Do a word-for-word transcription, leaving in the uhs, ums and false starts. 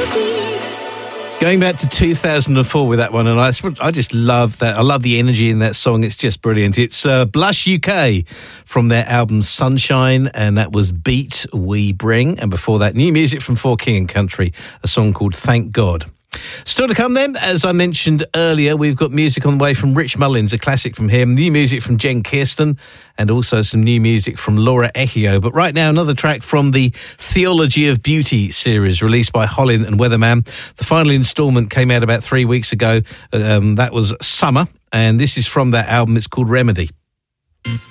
Going back to two thousand four with that one, and I, I just love that. I love the energy in that song. It's just brilliant. It's uh, Blush U K from their album Sunshine, and that was Beat We Bring. And before that, new music from For King and Country, a song called Thank God. Still to come then, as I mentioned earlier, we've got music on the way from Rich Mullins, a classic from him, new music from Jen Kirsten, and also some new music from Laura Echio. But right now, another track from the Theology of Beauty series released by Hollin and Weatherman. The final instalment came out about three weeks ago. Um, that was Summer, and this is from that album. It's called Remedy.